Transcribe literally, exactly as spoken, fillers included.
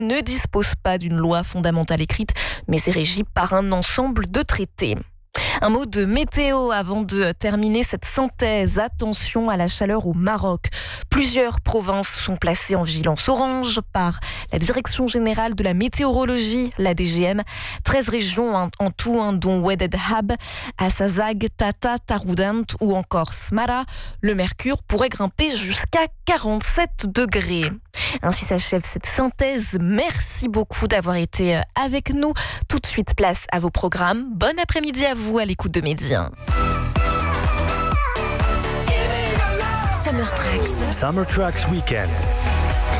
ne dispose pas d'une loi fondamentale écrite, mais est régie par un ensemble de traités. Un mot de météo avant de terminer cette synthèse. Attention à la chaleur au Maroc. Plusieurs provinces sont placées en vigilance orange par la Direction générale de la météorologie, la D G M. treize régions en tout, hein, dont Oued Hab, Assazag, Tata, Taroudant ou encore Smara. Le mercure pourrait grimper jusqu'à quarante-sept degrés. Ainsi s'achève cette synthèse. Merci beaucoup d'avoir été avec nous. Tout de suite, place à vos programmes. Bon après-midi à vous à l'écoute de Midi. Summer Tracks. Summer Tracks Weekend.